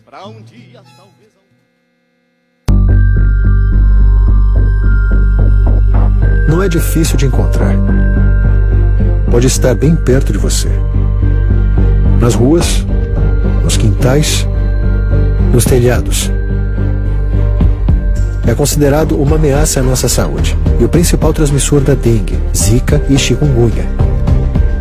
pra um dia talvez... Não é difícil de encontrar. Pode estar bem perto de você. Nas ruas, nos quintais, nos telhados. É considerado uma ameaça à nossa saúde e o principal transmissor da dengue, zika e chikungunya.